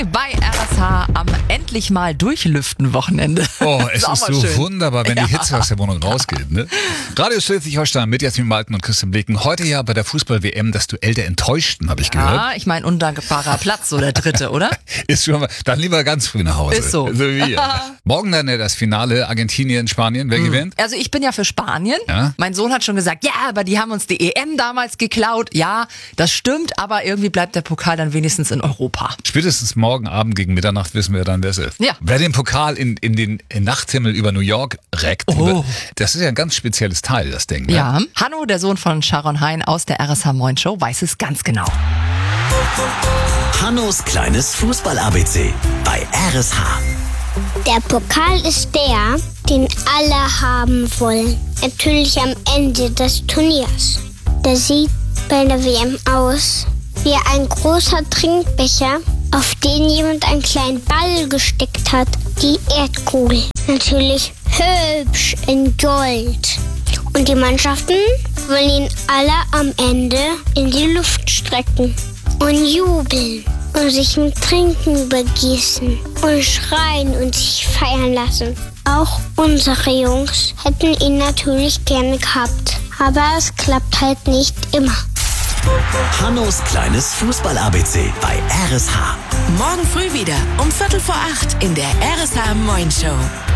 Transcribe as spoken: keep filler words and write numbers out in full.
Bei R S H am endlich mal durchlüften Wochenende. Oh, es ist ist so schön. wunderbar, wenn Ja. die Hitze aus der Wohnung rausgeht. Ne? Radio Schleswig-Holstein mit Jasmin Malten und Christian Blicken. Heute ja bei der Fußball-W M das Duell der Enttäuschten, habe ich gehört. Ja, ich meine, undankbarer Platz, so der dritte, oder? Ist schon mal, dann lieber ganz früh nach Hause. Ist so. So wie wir. Morgen dann ja das Finale Argentinien, Spanien. Wer gewinnt? Also ich bin ja für Spanien. Ja? Mein Sohn hat schon gesagt, ja, aber die haben uns die E M damals geklaut. Ja, das stimmt, aber irgendwie bleibt der Pokal dann wenigstens in Europa. Spätestens morgen Abend gegen Mitternacht wissen wir dann, wer es ist. Ja. Wer den Pokal in, in den Nachthimmel über New York reckt, Oh. das ist ja ein ganz spezielles Teil, das Ding. Ne? Ja, Hanno, der Sohn von Sharon Hein aus der R S H Moin Show, weiß es ganz genau. Hannos kleines Fußball-A B C bei R S H. Der Pokal ist der, den alle haben wollen. Natürlich am Ende des Turniers. Der sieht bei der W M aus wie ein großer Trinkbecher, auf den jemand einen kleinen Ball gesteckt hat. Die Erdkugel. Natürlich hübsch in Gold. Und die Mannschaften wollen ihn alle am Ende in die Luft strecken. Und jubeln. Und sich mit Trinken übergießen. Und schreien und sich feiern lassen. Auch unsere Jungs hätten ihn natürlich gerne gehabt. Aber es klappt halt nicht immer. Hannos kleines Fußball-A B C bei R S H. Morgen früh wieder um Viertel vor acht in der R S H Moin Show.